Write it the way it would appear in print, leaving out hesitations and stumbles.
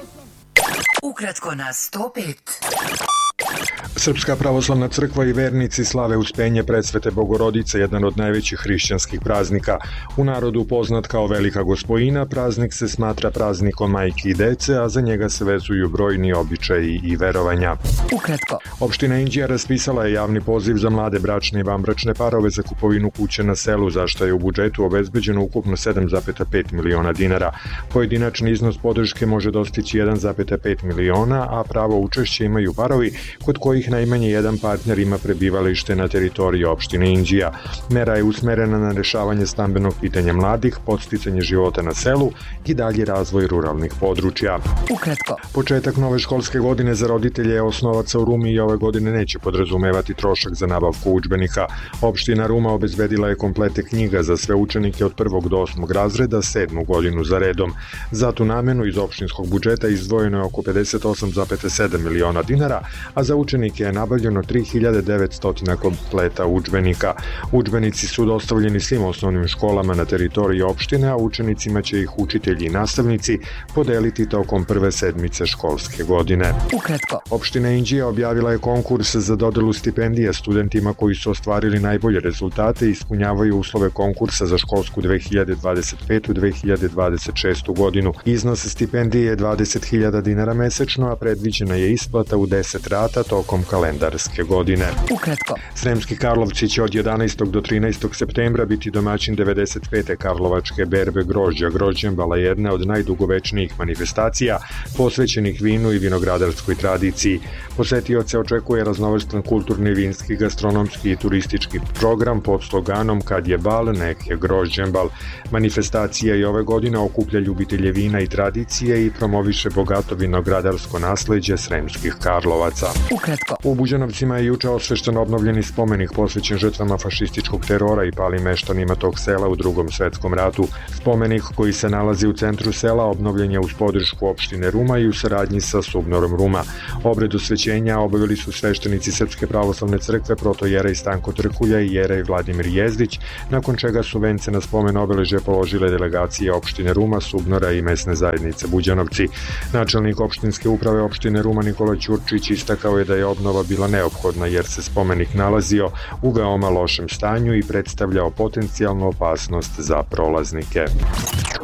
Ukratko na 105. Srpska pravoslavna crkva i vernici slave Uspenje Presvete Bogorodice, jedan od najvećih hrišćanskih praznika. U narodu poznat kao Velika Gospojina, praznik se smatra praznikom majki i dece, a za njega se vezuju brojni običaji i verovanja. Ukratko. Opština Inđija raspisala je javni poziv za mlade bračne i vanbračne parove za kupovinu kuće na selu, za što je u budžetu obezbeđeno ukupno 7,5 miliona dinara. Pojedinačni iznos podrške može dostići 1,5 miliona, a pravo učešće imaju parovi kod kojih najmanje jedan partner ima prebivalište na teritoriji opštine Inđija. Mera je usmerena na rešavanje stambenog pitanja mladih, podsticanje života na selu i dalji razvoj ruralnih područja. Ukratko. Početak nove školske godine za roditelje osnovaca u Rumi i ove godine neće podrazumevati trošak za nabavku udžbenika. Opština Ruma obezbedila je komplete knjiga za sve učenike od 1. do 8. razreda 7. godinu za redom. Za tu namenu iz opštinskog budžeta izdvojeno je oko 58,7 miliona dinara, a za učenike je nabavljeno 3900 kompleta udžbenika. Udžbenici su dostavljeni svim osnovnim školama na teritoriji opštine, a učenicima će ih učitelji i nastavnici podeliti tokom prve sedmice školske godine. Ukratko. Opština Inđija objavila je konkurs za dodelu stipendija studentima koji su ostvarili najbolje rezultate i ispunjavaju uslove konkursa za školsku 2025-2026 godinu. Iznos stipendije je 20.000 dinara mesečno, a predviđena je isplata u 10 rata tokom kalendarske godine. Ukratko. Sremski Karlovci će od 11. do 13. septembra biti domaćin 95. Karlovačke berbe grožđa. Grožđembala je jedna od najdugovečnijih manifestacija posvećenih vinu i vinogradarskoj tradiciji. Posetioce očekuje raznovrstan kulturni, vinski, gastronomski i turistički program pod sloganom Kad je bal, nek je grožđembal. Manifestacija i ove godine okuplja ljubitelje vina i tradicije i promoviše bogato vinogradarsko nasleđe Sremskih Karlovaca. Ukratko. U Buđanovcima je juče osvešten obnovljeni spomenik posvećen žrtvama fašističkog terora i palim meštanima tog sela u Drugom svetskom ratu. Spomenik koji se nalazi u centru sela obnovljen je uz podršku opštine Ruma i u saradnji sa Subnorom Ruma. Obred osvećenja obavili su sveštenici Srpske pravoslavne crkve protojerej Stanko Trkulja i jerej Vladimir Jezdić, nakon čega su vence na spomen obeležje položile delegacije opštine Ruma, Subnora i mesne zajednice Buđanovci. Načelnik opštinske uprave opštine Ruma Nikola Ćurčić istakao je da je obnova bila neophodna jer se spomenik nalazio u veoma lošem stanju i predstavljao potencijalnu opasnost za prolaznike.